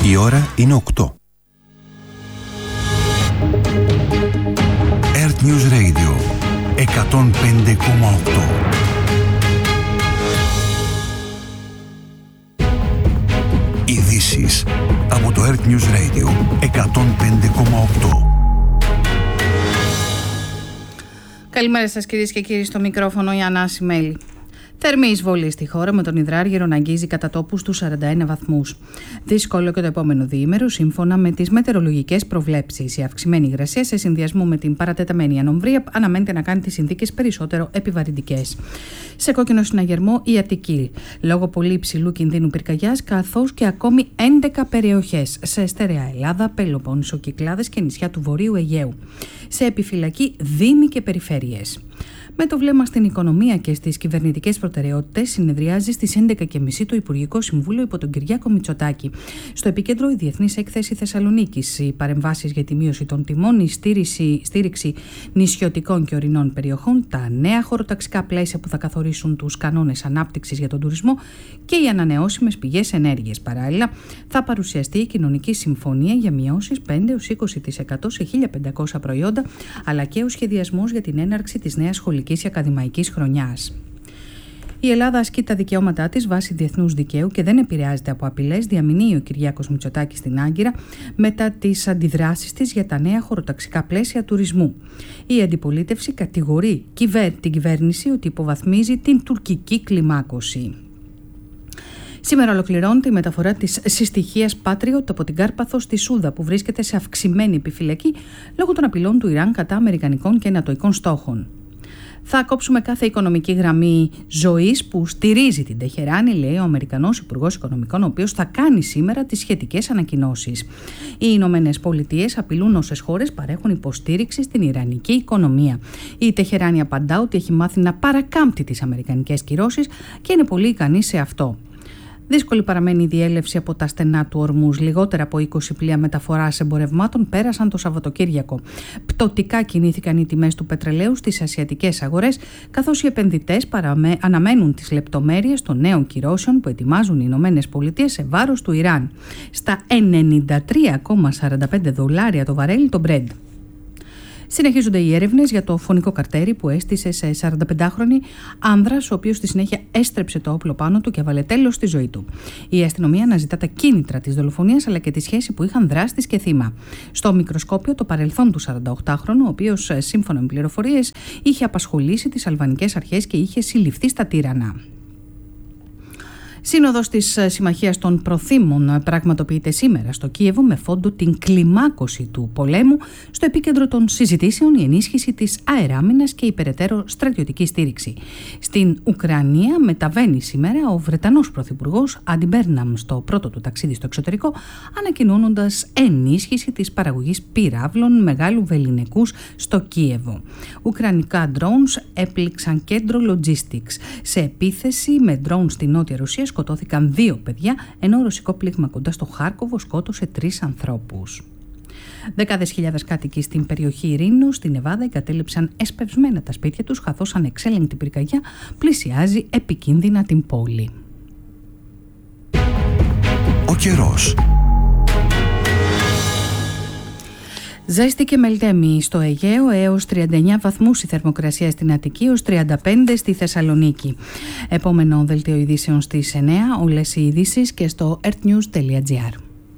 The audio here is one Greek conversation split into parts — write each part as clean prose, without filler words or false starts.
Η ώρα είναι 8. Earth News Radio 105,8. Ειδήσεις από το Earth News Radio 105,8. Καλημέρα σας κυρίες και κύριοι, στο μικρόφωνο η Ανάση Μέλη. Θερμή εισβολή στη χώρα, με τον υδράργυρο να αγγίζει κατά τόπους τους 41 βαθμούς. Δύσκολο και το επόμενο διήμερο, σύμφωνα με τις μετεωρολογικές προβλέψεις. Η αυξημένη υγρασία, σε συνδυασμό με την παρατεταμένη ανομβρία, αναμένεται να κάνει τις συνθήκες περισσότερο επιβαρυντικές. Σε κόκκινο συναγερμό η Αττική, λόγω πολύ υψηλού κινδύνου πυρκαγιάς, καθώς και ακόμη 11 περιοχές σε στερεά Ελλάδα, Πελοπόννησο, Κυκλάδες και νησιά του Βορείου Αιγαίου. Σε επιφυλακή δήμοι και περιφέρειες. Με το βλέμμα στην οικονομία και στις κυβερνητικές προτεραιότητες, συνεδριάζει στις 11.30 το Υπουργικό Συμβούλιο υπό τον Κυριάκο Μητσοτάκη. Στο επίκεντρο η Διεθνής Έκθεση Θεσσαλονίκης, οι παρεμβάσεις για τη μείωση των τιμών, η στήριξη νησιωτικών και ορεινών περιοχών, τα νέα χωροταξικά πλαίσια που θα καθορίσουν τους κανόνες ανάπτυξης για τον τουρισμό και οι ανανεώσιμες πηγές ενέργειας. Παράλληλα, θα παρουσιαστεί η κοινωνική συμφωνία για μειώσεις 5-20% σε 1.500 προϊόντα, αλλά και ο σχεδιασμός για την έναρξη της νέας σχολικής και ακαδημαϊκής χρονιάς. Η Ελλάδα ασκεί τα δικαιώματά της βάσει διεθνούς δικαίου και δεν επηρεάζεται από απειλές, διαμηνύει ο Κυριάκος Μητσοτάκης στην Άγκυρα μετά τις αντιδράσεις της για τα νέα χωροταξικά πλαίσια τουρισμού. Η αντιπολίτευση κατηγορεί την κυβέρνηση ότι υποβαθμίζει την τουρκική κλιμάκωση. Σήμερα ολοκληρώνεται η μεταφορά της συστοιχίας Patriot από την Κάρπαθο στη Σούδα, που βρίσκεται σε αυξημένη επιφυλακή λόγω των απειλών του Ιράν κατά αμερικανικών και νατοικών στόχων. Θα κόψουμε κάθε οικονομική γραμμή ζωής που στηρίζει την Τεχεράνη, λέει ο Αμερικανός Υπουργός Οικονομικών, ο οποίος θα κάνει σήμερα τις σχετικές ανακοινώσεις. Οι Ηνωμένες Πολιτείες απειλούν όσες χώρες παρέχουν υποστήριξη στην ιρανική οικονομία. Η Τεχεράνη απαντά ότι έχει μάθει να παρακάμπτει τις αμερικανικές κυρώσεις και είναι πολύ ικανή σε αυτό. Δύσκολη παραμένει η διέλευση από τα στενά του Ορμούζ. Λιγότερα από 20 πλοία μεταφοράς εμπορευμάτων πέρασαν το Σαββατοκύριακο. Πτωτικά κινήθηκαν οι τιμές του πετρελαίου στις ασιατικές αγορές, καθώς οι επενδυτές αναμένουν τις λεπτομέρειες των νέων κυρώσεων που ετοιμάζουν οι Ηνωμένες Πολιτείες σε βάρος του Ιράν. Στα $93,45 το βαρέλι το Brent. Συνεχίζονται οι έρευνες για το φωνικό καρτέρι που έστησε σε 45χρονη άνδρας, ο οποίος στη συνέχεια έστρεψε το όπλο πάνω του και έβαλε τέλος στη ζωή του. Η αστυνομία αναζητά τα κίνητρα της δολοφονίας αλλά και τη σχέση που είχαν δράστης και θύμα. Στο μικροσκόπιο το παρελθόν του 48χρονου, ο οποίος σύμφωνα με πληροφορίες είχε απασχολήσει τις αλβανικές αρχές και είχε συλληφθεί στα Τύρανα. Σύνοδος της Συμμαχίας των Προθήμων πραγματοποιείται σήμερα στο Κίεβο με φόντο την κλιμάκωση του πολέμου, στο επίκεντρο των συζητήσεων η ενίσχυση της αεράμινας και η περαιτέρω στρατιωτική στήριξη. Στην Ουκρανία μεταβαίνει σήμερα ο Βρετανός Πρωθυπουργός Άντι Μπέρναμ στο πρώτο του ταξίδι στο εξωτερικό, ανακοινώνοντας ενίσχυση της παραγωγής πυράβλων μεγάλου βεληνικούς στο Κίεβο. Ουκρανικά drones έπληξαν κέντρο logistics. Σε επίθεση με drones στη Νότια Ρωσία σκοτώθηκαν 2 παιδιά, ενώ ρωσικό πλήγμα κοντά στο Χάρκοβο σκότωσε 3 ανθρώπους. Δεκάδες χιλιάδες κάτοικοι στην περιοχή Ειρήνου, στην Νεβάδα, εγκατέλειψαν εσπευσμένα τα σπίτια τους, καθώς ανεξέλεγκτη πυρκαγιά πλησιάζει επικίνδυνα την πόλη. Ο καιρός. Ζέστη και μελτέμι στο Αιγαίο, έως 39 βαθμούς η θερμοκρασία στην Αττική, έως 35 στη Θεσσαλονίκη. Επόμενο δελτίο ειδήσεων στις 9, όλες οι ειδήσεις και στο earthnews.gr.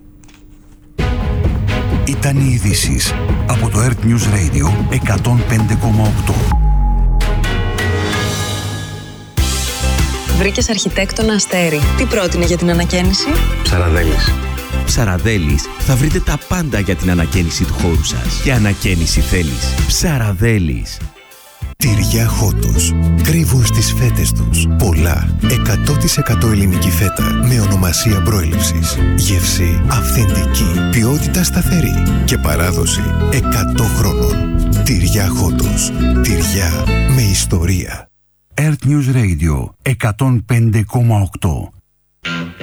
Ήταν οι ειδήσεις από το Earth News Radio 105,8. Βρήκες αρχιτέκτονα Αστέρι. Τι πρότεινε για την ανακαίνιση? Ψαραδέλης. Ψαραδέλης θα βρείτε τα πάντα για την ανακαίνιση του χώρου σας. Και ανακαίνιση θέλεις. Ψαραδέλης. Τυριά Χότος. Κρύβουν στις φέτες τους πολλά. 100% ελληνική φέτα με ονομασία προέλευσης. Γεύση αυθεντική. Ποιότητα σταθερή. Και παράδοση 100 χρόνων. Τυριά Χότος. Τυριά με ιστορία. Earth News Radio 105,8.